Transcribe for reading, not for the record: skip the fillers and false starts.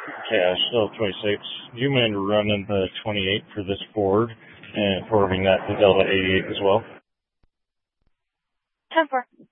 Okay, still 26. Do you mind running the 28 for this Ford and forwarding that to Delta 88 as well? 10-4.